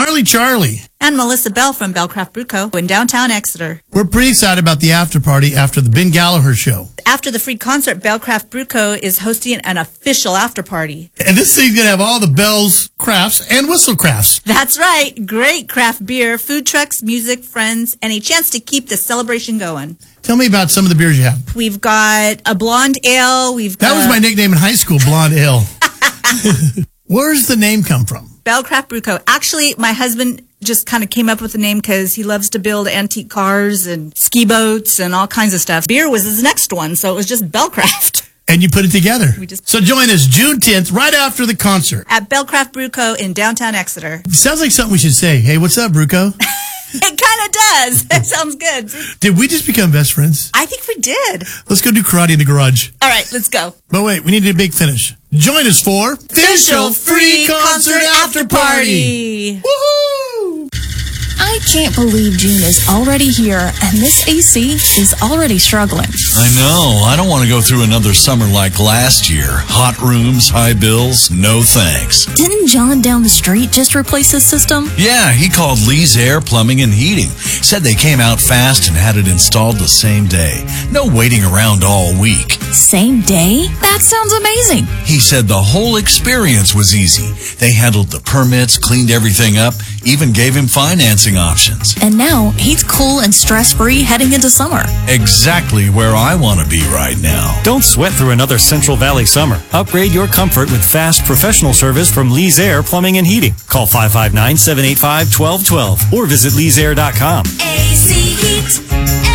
Gnarly Charlie. And Melissa Bell from Bellcraft Brew Co. in downtown Exeter. We're pretty excited about the after party after the Ben Gallagher show. After the free concert, Bellcraft Brew Co. is hosting an official after party. And this thing's going to have all the Bell's crafts and Whistle crafts. That's right. Great craft beer, food trucks, music, friends, and a chance to keep the celebration going. Tell me about some of the beers you have. We've got a blonde ale. That was my nickname in high school, Blonde Ale. Where's the name come from? Bellcraft Brew Co. Actually, my husband just kind of came up with the name because he loves to build antique cars and ski boats and all kinds of stuff. Beer was his next one, so it was just Bellcraft. And you put it together. So join us June 10th, right after the concert. At Bellcraft Brew Co. in downtown Exeter. Sounds like something we should say. Hey, what's up, Brew Co? It kind of does. That sounds good. Did we just become best friends? I think we did. Let's go do karate in the garage. All right, let's go. But wait, we need a big finish. Join us for Official Free Concert After Party. Woohoo! I can't believe June is already here, and this AC is already struggling. I know. I don't want to go through another summer like last year. Hot rooms, high bills, no thanks. Didn't John down the street just replace his system? Yeah, he called Lee's Air Plumbing and Heating. Said they came out fast and had it installed the same day. No waiting around all week. Same day? That sounds amazing. He said the whole experience was easy. They handled the permits, cleaned everything up, even gave him financing options. And now he's cool and stress-free heading into summer. Exactly where I want to be right now. Don't sweat through another Central Valley summer. Upgrade your comfort with fast professional service from Lee's Air Plumbing and Heating. Call 559-785-1212 or visit leesair.com. AC Heat.